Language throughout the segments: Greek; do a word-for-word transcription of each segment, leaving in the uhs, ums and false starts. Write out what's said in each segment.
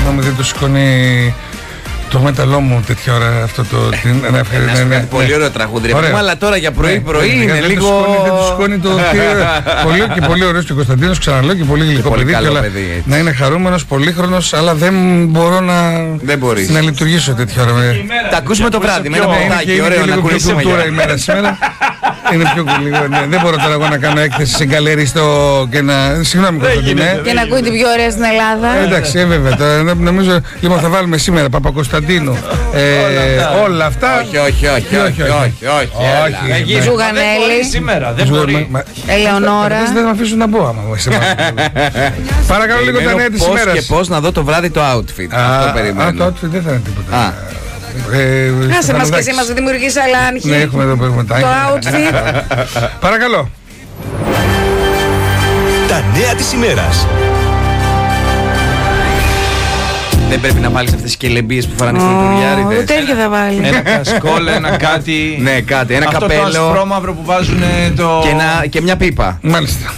συγγνώμη, δεν το σηκώνει το μέταλλό μου τέτοια ώρα αυτό το. Πολύ ωραίο τραγούδι. Αλλά τώρα για πρωί-πρωί είναι λίγο. Δεν του σηκώνει το. Πολύ και πολύ ωραίο και ο Κωνσταντίνος, ξαναλέω, και πολύ γλυκό παιδί. Να είναι χαρούμενος, πολύχρονος, αλλά δεν μπορώ να λειτουργήσω τέτοια ώρα. Τα ακούσουμε το βράδυ με ένα ποτάκι. Ωραίο να κουνηθούμε ημέρα σήμερα. Είναι πιο λίγο. Ναι, δεν μπορώ τώρα εγώ να κάνω έκθεση σε γκαλέρι στο. Και να. Συγγνώμη, Κωνσταντίνε. Και να ακούει την πιο ωραία στην Ελλάδα. Εντάξει, βέβαια. Νομίζω. Λοιπόν, θα βάλουμε σήμερα Παπακοσταντίνου. Όλα αυτά. Όχι, όχι, όχι. Όχι. Ζουγανέλη. Σήμερα. Δεν μπορεί. Ελεονόρα. Δεν με αφήσουν να μπω άμα. Παρακαλώ λίγο τα νέα τη ημέρα. Και πώ να δω το βράδυ το outfit. Αυτό περιμένω. Το outfit δεν θα είναι τίποτα. Άσε μας και εσύ μας δημιουργείς άλλα άγχη. Ναι, έχουμε εδώ πέρα τα το outfit. Παρακαλώ. Τα νέα της ημέρας. Δεν πρέπει να βάλεις αυτές τις κελεμπίες που φοράνε οι φρουτουριάριδες. Ούτε τέτοια θα βάλει. Ένα κασκόλ, ένα κάτι. Ναι, κάτι, ένα αυτό καπέλο. Αυτό το ασπρόμαυρο που βάζουν το. Και, ένα, και μια πίπα. Μάλιστα.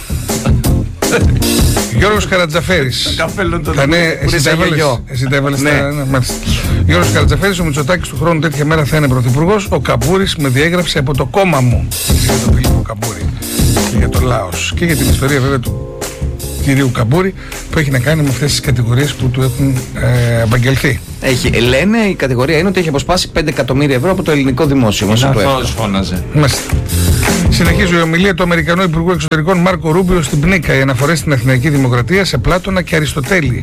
Γιώργος Καρατζαφέρης. Τα ναι, εσύ τα έβαλες. Εσύ τα έβαλες. Γιώργος Καρατζαφέρης, ο Μητσοτάκης του χρόνου τέτοια μέρα θα είναι πρωθυπουργός. Ο Καμπούρης με διέγραψε από το κόμμα μου. Για τον Φίλιππο Καμπούρη και για το Λάος. Και για την ιστορία βέβαια του κυρίου Καμπούρη που έχει να κάνει με αυτές τις κατηγορίες που του έχουν ε, απαγγελθεί. Έχει, λένε, η κατηγορία είναι ότι έχει αποσπάσει πέντε εκατομμύρια ευρώ από το ελληνικό δημόσιο. Μας το φώναζε. Μάλιστα. Συνεχίζει η ομιλία του Αμερικανού Υπουργού Εξωτερικών Μάρκο Ρούμπιο στην Πνίκα. Οι αναφορές στην Αθηναϊκή Δημοκρατία σε Πλάτωνα και Αριστοτέλη.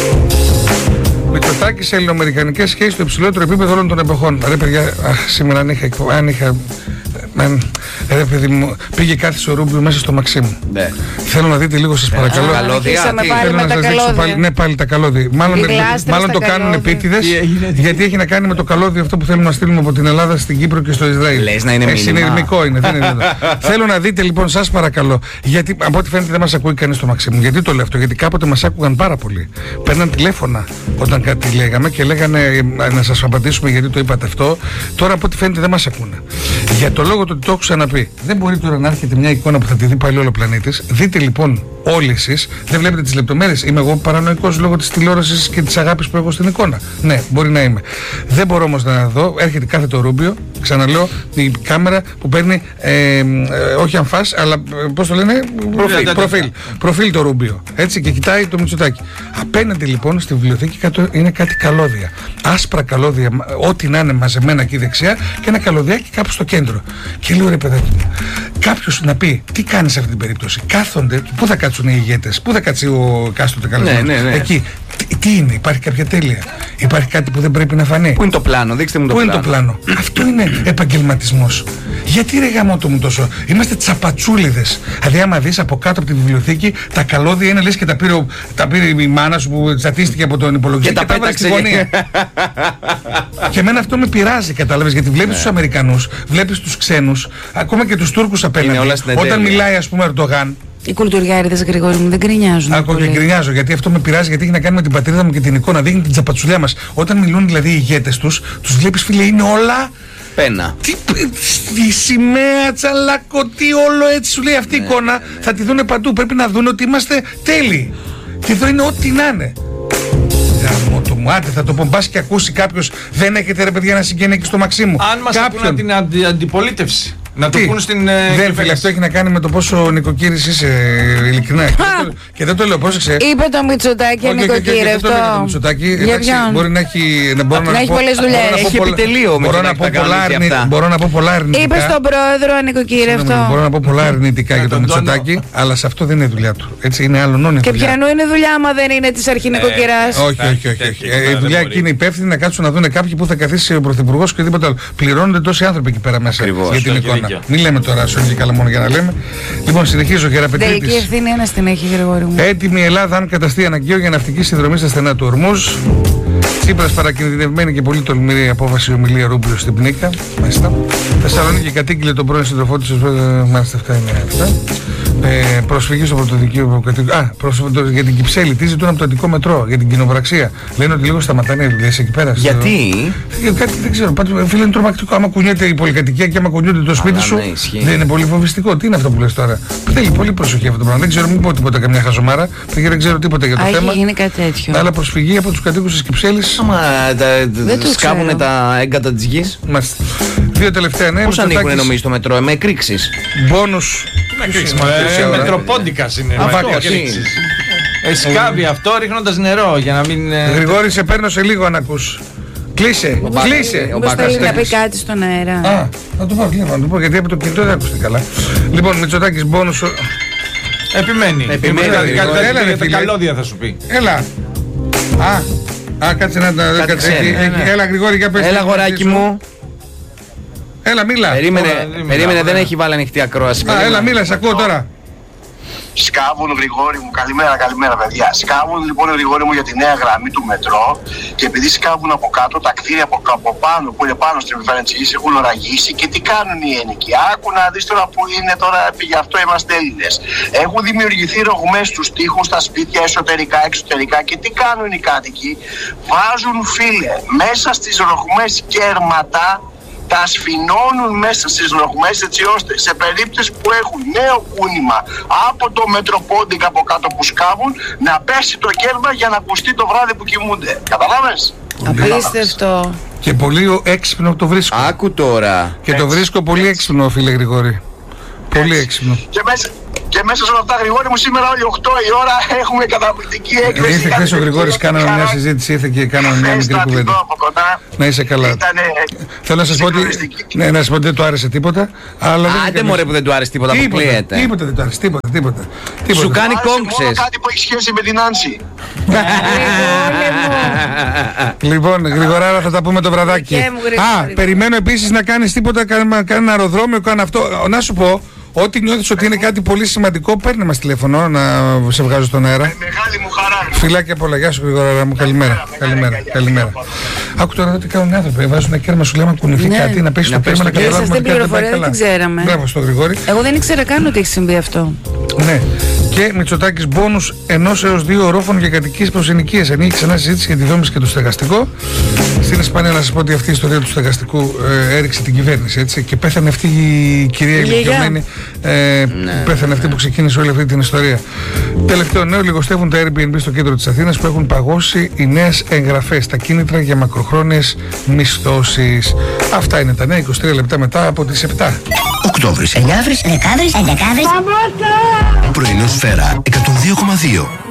Μητσοτάκης σε ελληνοαμερικανικές σχέσεις στο υψηλότερο επίπεδο όλων των εποχών. Ρε παιδιά, αχ, σήμερα αν είχα. Αν είχα ρε παιδί μου, πήγε κάθε ο Ρούμπιο μέσα στο Μαξίμου. Ναι. Θέλω να δείτε λίγο, σας παρακαλώ. Α, καλώδια. Θέλω να σας δείξω πάλι. Ναι, πάλι τα καλώδια. Μάλλον, μάλλον το κάνουν επίτηδες, γιατί έχει να κάνει με το καλώδιο αυτό που θέλουμε να στείλουμε από την Ελλάδα στην Κύπρο και στο Ισραήλ. Λες να είναι μήνυμα. Συνειρμικό είναι, δεν είναι. Θέλω να δείτε λοιπόν, σας παρακαλώ, γιατί από ό,τι φαίνεται δεν μας ακούει κανείς στο Μαξίμου. Γιατί το λέω αυτό, γιατί κάποτε μας άκουγαν πάρα πολύ. Παίρναν τηλέφωνα όταν κάτι λέγαμε και λέγανε να σας απαντήσουμε γιατί το είπατε αυτό. Τώρα από ό,τι φαίνεται δεν μας ακούνε. Για το λόγο το ότι το έχω ξαναπεί. Δεν μπορεί τώρα να έρχεται μια εικόνα που θα τη δει πάλι όλο ο πλανήτης. Δείτε λοιπόν όλοι εσείς, δεν βλέπετε τις λεπτομέρειες. Είμαι εγώ παρανοϊκός λόγω της τηλεόρασης και της αγάπης που έχω στην εικόνα. Ναι, μπορεί να είμαι. Δεν μπορώ όμως να δω. Έρχεται κάθε το Ρούμπιο, ξαναλέω, η κάμερα που παίρνει ε, ε, όχι αμφάς, αλλά ε, πώς το λένε, προφίλ, προφίλ, προφίλ το Ρούμπιο. Έτσι, και κοιτάει το Μητσοτάκη. Απέναντι λοιπόν στη βιβλιοθήκη είναι κάτι καλώδια. Άσπρα καλώδια, ό,τι να είναι μαζεμένα εκεί δεξιά, και ένα καλωδιάκι κάπου στο κέντρο. Και λέω, ρε παιδάκι μου, κάποιος να πει τι κάνει σε αυτή την περίπτωση. Κάθονται, πού θα κάτσουν οι ηγέτες, πού θα κάτσει ο κάστοτε καλεσμένος. Ναι, ναι, ναι. Εκεί. Τι, τι είναι, υπάρχει κάποια τέλεια, υπάρχει κάτι που δεν πρέπει να φανεί. Πού είναι το πλάνο, δείξτε μου το πού πλάνο. Είναι το πλάνο. Αυτό είναι επαγγελματισμός. Γιατί ρε γαμώτο μου τόσο, είμαστε τσαπατσούλιδες. Δηλαδή, άμα δεις από κάτω από τη βιβλιοθήκη, τα καλώδια είναι λες και τα πήρε, τα πήρε η μάνα σου που τσατίστηκε από τον υπολογιστή και, και τα πέταξε στη γωνία. Και εμένα αυτό με πειράζει, κατάλαβες, γιατί βλέπεις τους Αμερικανούς, βλέπεις τους ξένους, ακόμα και τους Τούρκους απέναντι. Όταν μιλάει, ας πούμε, Ερντογάν. Οι κουλτουριάριδες, Γρηγόρη μου, δεν γκρινιάζουν. Άκου και γκρινιάζω, γιατί αυτό με πειράζει, γιατί έχει να κάνει με την πατρίδα μου και την εικόνα. Δείχνει την τσαπατσουλιά μας. Όταν μιλούν δηλαδή οι ηγέτες τους, τους βλέπεις, φίλε, είναι όλα. Πένα. Τι, τι σημαία, τσαλάκο, τι όλο έτσι σου λέει αυτή η ναι, εικόνα. Ναι, ναι. Θα τη δούνε παντού. Πρέπει να δουν ότι είμαστε τέλειοι. Και εδώ είναι ό,τι να είναι. Το μου, άντε θα το πω, μπας και ακούσει κάποιος, δεν έχετε ρε παιδιά να συγγένει εκεί στο Μαξίμου. Αν μας ακούνε την αντι, αντιπολίτευση. Να το πούν στην. Δεν φίλε, αυτό έχει να κάνει με το πόσο νοικοκύρης είσαι, ειλικρινά. Και δεν το λέω, πρόσεξε. Είπε το Μητσοτάκη νοικοκύρευτο. Το Μητσοτάκη, μπορεί να έχει. Να έχει πολλές δουλειές. Έχει επιτελείο. Μπορώ να πω πολλά αρνητικά. Είπε στον πρόεδρο νοικοκύρευτο. Μπορώ να πω πολλά αρνητικά για το Μητσοτάκη, αλλά σε αυτό δεν είναι η δουλειά του. Έτσι είναι άλλον όνειρο. Και ποιανού είναι δουλειά άμα δεν είναι τη αρχινοικοκυράς. Όχι, όχι, όχι. Η δουλειά εκεί είναι υπεύθυνη να κάτσουν να δουν κάποιοι που θα καθίσει ο πρωθυπουργός και τίποτα άλλο. Πληρώνονται τόσοι άνθρωποι εκεί πέρα μέσα για την εικόνα. Μην λέμε τώρα σόγγι καλά μόνο για να λέμε. Λοιπόν, συνεχίζω, Γεραπετρίτης. Τελική ευθύνη ένα την έχει, Γρηγόρη μου. Έτοιμη η Ελλάδα αν καταστεί αναγκαίο για ναυτική συνδρομή στα στενά του Ορμούζ. Τσίπρας παρακινδυνευμένη και πολύ τολμηρή απόφαση ομιλία Ρούμπιο στην Πνίκα. Μάλιστα. Θεσσαλονίκη κατήγγειλε τον πρώην σύντροφό της. Μάλιστα, αυτά είναι αυτά. Ε, προσφυγή στο πρωτοδικείο. Α, προς, για την Κυψέλη. Τι ζητούν από το Αττικό Μετρό, για την κοινοπραξία. Λένε ότι λίγο σταματάνε οι δουλειές εκεί πέρα. Γιατί? Στο... Κάτι δεν ξέρω. Πάντως, φίλε, είναι τρομακτικό. Άμα κουνιέται η πολυκατοικία και άμα κουνιέται το σπίτι σου, ναι, δεν είναι πολύ φοβιστικό. Τι είναι αυτό που λες τώρα? Θέλει πολύ προσοχή αυτό το πράγμα. Δεν ξέρω, μην πω τίποτα καμιά χαζομάρα. Δεν ξέρω τίποτα για το Α, θέμα. Έχει γίνει κάτι τέτοιο. Αλλά προσφυγή από τους κατοίκους της Κυψέλης. Άμα σκάβουνε τα έγκατα της γης. Μάλιστα. Δύο τελευταία νέα. Πώς ανοίγουνε νομίζω το μετρό, με εκρήξεις? Μπόνους. Μετροπόντικας είναι. Σκάβει αυτό ρίχνοντας νερό για να μην... Γρηγόρη, σε παίρνω σε λίγο αν ακούς. Κλείσε, κλείσε. Μήπως θέλει να πει κάτι στον αέρα? Α, θα το πω, να το πω, γιατί από το κινητό δεν ακούστε καλά. Λοιπόν, Μητσοτάκης Μπόνους. Επιμένει. Επιμένει. Έλα, τα καλώδια θα σου πει. Έλα. Α, α, κάτσε να τα... Έλα, Γρηγόρη, για πες. Έλα, αγοράκι μου. Έλα, μίλα. Περίμενε, περίμενε, δεν έχει βάλει ανοιχτή ακρόαση. Α, έλα, μίλα, σε ακούω τώρα. Σκάβουν, Γρηγόρη μου, καλημέρα, καλημέρα παιδιά. Σκάβουν λοιπόν, Γρηγόρη μου, για τη νέα γραμμή του μετρό, και επειδή σκάβουν από κάτω, τα κτίρια από, από πάνω που είναι πάνω στην επιφάνεια της γης έχουν οραγίσει. Και τι κάνουν οι ένοικοι? Άκου να δεις τώρα που είναι τώρα, γι' αυτό είμαστε Έλληνες. Έχουν δημιουργηθεί ρογμές στους τοίχους, στα σπίτια, εσωτερικά, εξωτερικά. Και τι κάνουν οι κάτοικοι? Βάζουν, φίλε, μέσα στις ρογμές κέρματα, τα σφινώνουν μέσα στις ρογμές, έτσι ώστε σε περίπτωση που έχουν νέο κούνημα από το Μετροπόντικα από κάτω που σκάβουν, να πέσει το κέρμα για να ακουστεί το βράδυ που κοιμούνται. Καταλάβες? Απίστευτο. Και πολύ έξυπνο το βρίσκω. Άκου τώρα. Και το βρίσκω πολύ έξυπνο, φίλε Γρηγόρη. Πολύ έξυπνο. Και μέσα, και μέσα σε όλα αυτά, Γρηγόρη μου, σήμερα όλοι οκτώ η ώρα έχουμε καταπληκτική έκθεση. Ήρθε χθες ο Γρηγόρης, κάναμε μια συζήτηση, ήρθε και κάναμε μια μικρή κουβέντα. Να είσαι καλά. Ήτανε... Θέλω να σας πω ότι, ναι, να σας πω ότι δεν του άρεσε τίποτα. Αλλά άντε μωρέ που δεν του άρεσε τίποτα, τίποτα, αποκλείεται. Τίποτα δεν του άρεσε, τίποτα, τίποτα. Σου κάνει κόμψες. Κάτι που έχει σχέση με την Άνση. Λοιπόν, Γρηγοράρα, θα τα πούμε το βραδάκι. Α, περιμένω επίσης να κάνεις τίποτα, κανένα αεροδρόμιο, κάνω αυτό. Να σου πω, ό,τι νιώθεις ότι είναι κάτι πολύ σημαντικό, παίρνε μας τηλέφωνο να σε βγάζω στον αέρα. Με μεγάλη μου χαρά. Φιλάκια πολλά, γεια σου Γρηγοράρα μου, καλημέρα. Καλημέρα, καλημέρα. Άκου τώρα τι κάνουν οι άνθρωποι. Βάζουν ένα κέρμα, σου λέμε να κουνηθεί κάτι, να πέσει το πέρμα, να καταλάβουμε ότι κάτι δεν πάει καλά. Δεν ξέραμε. Μπράβο στο Γρηγόρη. Εγώ δεν ήξερα καν ότι έχει συμβεί αυτό. Ναι. Και Μητσοτάκης Μπόνους ενός έως δύο ορόφων για κατοικίες προς ενοικίες. Ανοίγει ξανά συζήτηση για τη δόμηση και το στεγαστικό. Στην Ισπανία, να σας πω ότι αυτή η ιστορία του στεγαστικού ε, έριξε την κυβέρνηση, έτσι. Και πέθανε αυτή η κυρία ηλικιωμένη. Ε, ναι, πέθανε αυτή που ξεκίνησε όλη αυτή την ιστορία. Τελευταίο νέο, λιγοστεύουν τα Airbnb στο κέντρο της Αθήνας που έχουν παγώσει οι νέες εγγραφές, τα κίνητρα για μακροχρόνιες μισθώσεις. Αυτά είναι τα νέα, είκοσι τρία λεπτά μετά από τις επτά. Οκτώβρης, Εννιάβρης, Δεκάβρης, Εντεκάβρης. Πρωινό Σφαίρα εκατόν δύο κόμμα δύο.